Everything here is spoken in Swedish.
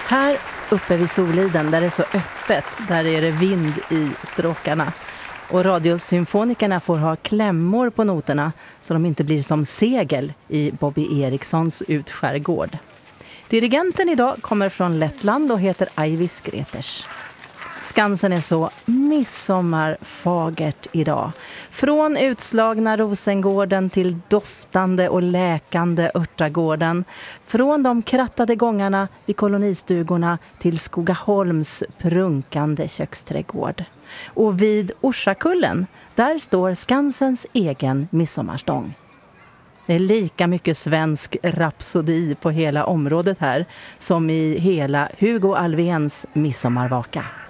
Här uppe vid Soliden, där det är så öppet, där är det vind i stråkarna. Och radiosymfonikerna får ha klämmor på noterna så de inte blir som segel i Bobby Erikssons utskärgård. Dirigenten idag kommer från Lettland och heter Aivis Greters. Skansen är så midsommarfagert idag. Från utslagna Rosengården till doftande och läkande Örtagården. Från de krattade gångarna vid kolonistugorna till Skogaholms prunkande köksträdgård. Och vid Orsakullen, där står Skansens egen midsommarstång. Det är lika mycket svensk rapsodi på hela området här som i hela Hugo Alvéns midsommarvaka.